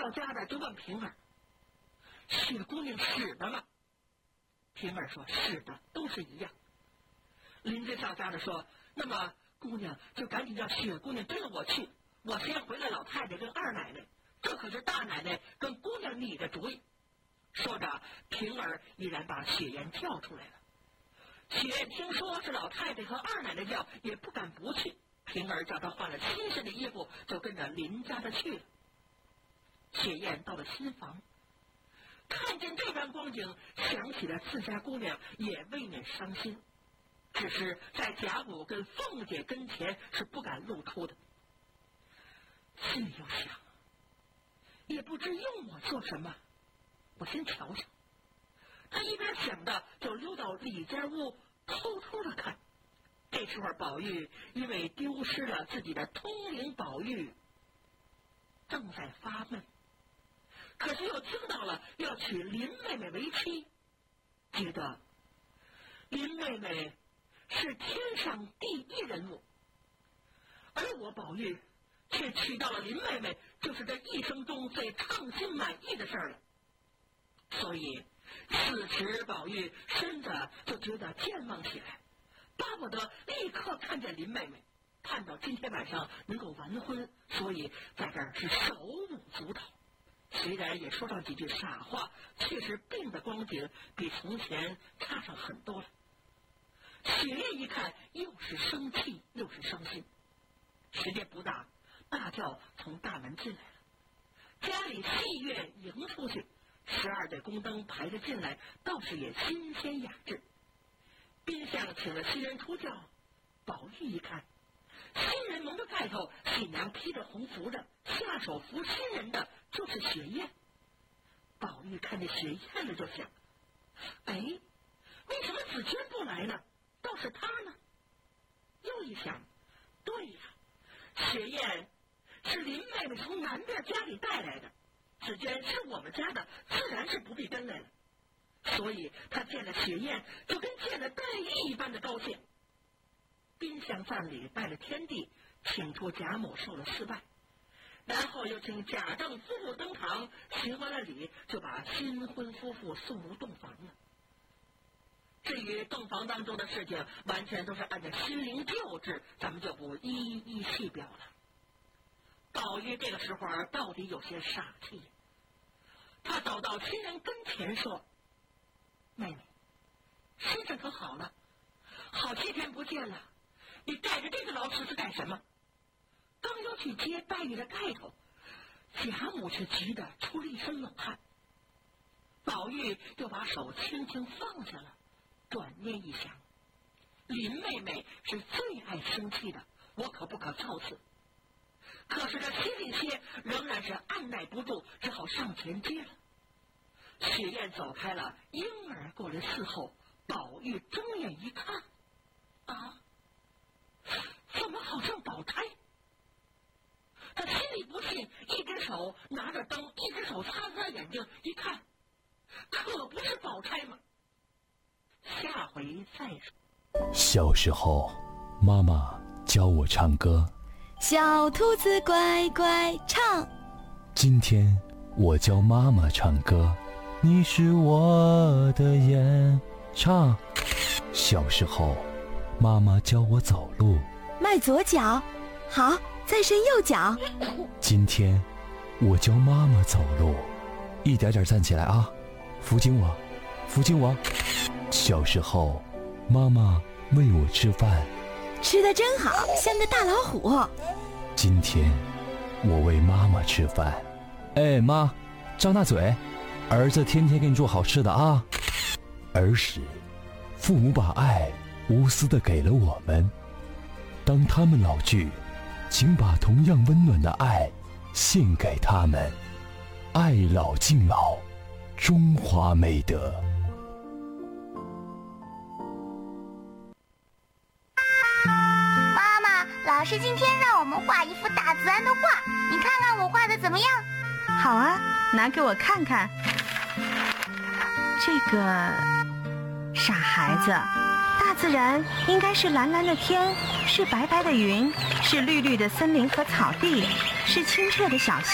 到家的就问平儿：“雪姑娘使的吗？”平儿说：“是的，都是一样。”邻居到家的说：“那么姑娘就赶紧让雪姑娘跟着我去，我先回了老太太跟二奶奶，这可是大奶奶跟姑娘你的主意。”说着，平儿依然把雪雁叫出来了。雪雁听说是老太太和二奶奶叫，也不敢不去。平儿叫她换了新鲜的衣服，就跟着邻家的去了。雪雁到了新房，看见这般光景，想起了自家姑娘，也未免伤心。只是在贾母跟凤姐跟前是不敢露出的，心里又想，也不知用我做什么，我先瞧瞧。他一边想着，就溜到里间屋偷偷的看。这时候宝玉因为丢失了自己的通灵宝玉，正在发闷，可是又听到了要娶林妹妹为妻，觉得林妹妹是天上第一人物，而我宝玉却娶到了林妹妹，就是这一生中最称心满意的事儿了。所以此时宝玉身子就觉得健忘起来，巴不得立刻看见林妹妹，盼到今天晚上能够完婚，所以在这儿是手舞足蹈。虽然也说上几句傻话，确实病的光景比从前差上很多了。雪雁一看，又是生气又是伤心。时间不大，大轿从大门进来了，家里戏乐迎出去，12对宫灯排着进来，倒是也新鲜雅致。宾相请了新人出轿，宝玉一看，新人蒙着盖头，新娘披着红服的，下手扶新人的就是雪雁。宝玉看见雪雁了，就想：哎，为什么紫鹃不来呢？倒是他呢？又一想，对呀，雪雁是林妹妹从南边家里带来的，紫鹃是我们家的，自然是不必跟来了。所以他见了雪雁，就跟见了黛玉一般的高兴。宾相赞礼，拜了天地，请出贾母受了4拜，然后又请贾政夫妇登堂，行完了礼，就把新婚夫妇送入洞房了。至于洞房当中的事情，完全都是按照新龄旧制，咱们就不一一细表了。宝玉这个时候到底有些傻气，他走到新人跟前说：“妹妹，身上可好了？好些天不见了，你带着这个老尺子干什么？”刚要去接黛玉的盖头，贾母却急得出了一身冷汗。宝玉又把手轻轻放下了，转念一想，林妹妹是最爱生气的，我可不可造次。可是这心里些仍然是按耐不住，只好上前接了。雪雁走开了，婴儿过来伺候。宝玉睁眼一看，啊，怎么好像宝钗？他心里不信，一只手拿着灯，一只手擦擦眼睛，一看，可不是宝钗吗？下回再说。 小时候，妈妈教我唱歌， 小兔子乖乖唱。 今天我教妈妈唱歌，你是我的眼。唱。小时候，妈妈教我走路， 迈左脚，好，再伸右脚。 今天我教妈妈走路，一点点站起来啊，扶紧我，扶紧我。小时候，妈妈喂我吃饭， 吃得真好，像个大老虎。 今天我喂妈妈吃饭，哎妈，张大嘴，儿子天天给你做好吃的啊。儿时，父母把爱无私地给了我们，当他们老去，请把同样温暖的爱献给他们。爱老敬老，中华美德。 妈妈，老师今天让我们画一幅大自然的画，你看看我画的怎么样？ 好啊，拿给我看看。这个傻孩子，大自然应该是蓝蓝的天，是白白的云，是绿绿的森林和草地，是清澈的小溪。